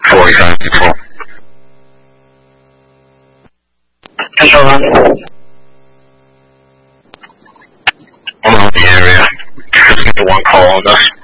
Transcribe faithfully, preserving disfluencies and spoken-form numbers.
forty-five control. Control one. I'm on the area. Just get the one call on this.